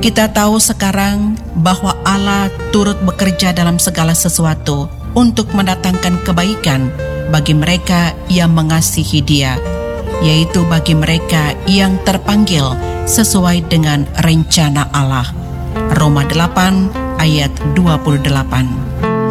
Kita tahu sekarang bahwa Allah turut bekerja dalam segala sesuatu untuk mendatangkan kebaikan bagi mereka yang mengasihi Dia, yaitu bagi mereka yang terpanggil sesuai dengan rencana Allah. Roma 8 ayat 28.